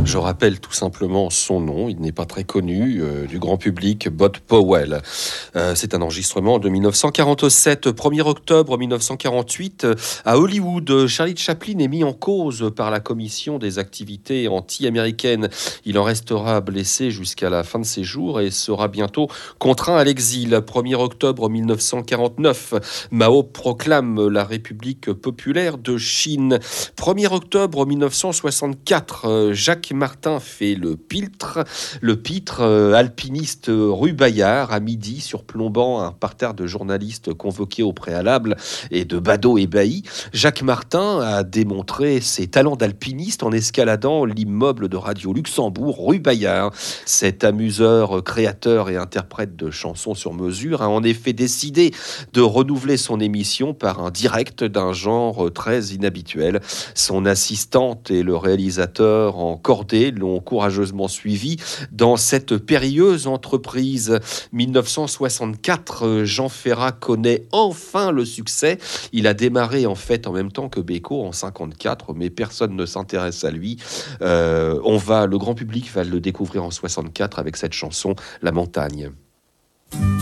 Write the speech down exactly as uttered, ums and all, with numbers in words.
Je rappelle tout simplement son nom, il n'est pas très connu euh, du grand public, Bud Powell. Euh, c'est un enregistrement de dix-neuf cent quarante-sept, premier octobre mille neuf cent quarante-huit, euh, à Hollywood. Charlie Chaplin est mis en cause par la commission des activités anti-américaines. Il en restera blessé jusqu'à la fin de ses jours et sera bientôt contraint à l'exil. premier octobre mille neuf cent quarante-neuf, Mao proclame la République populaire de Chine. premier octobre mille neuf cent soixante-quatre, euh, Jacques Martin fait le pitre, le pitre euh, alpiniste rue Bayard à midi, surplombant un parterre de journalistes convoqués au préalable et de badauds ébahis. Jacques Martin a démontré ses talents d'alpiniste en escaladant l'immeuble de Radio Luxembourg, rue Bayard. Cet amuseur, créateur et interprète de chansons sur mesure a en effet décidé de renouveler son émission par un direct d'un genre très inhabituel. Son assistante et le réalisateur en cordée l'ont courageusement suivi dans cette périlleuse entreprise. mille neuf cent soixante-quatre, Jean Ferrat connaît enfin le succès. Il a démarré en fait en même temps que Beko en cinquante-quatre, mais personne ne s'intéresse à lui. Euh, on va, le grand public va le découvrir en soixante-quatre avec cette chanson La Montagne.